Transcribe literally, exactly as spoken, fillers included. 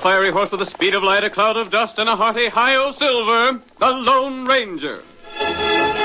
fiery horse with the speed of light, a cloud of dust, and a hearty hi-yo silver, the Lone Ranger.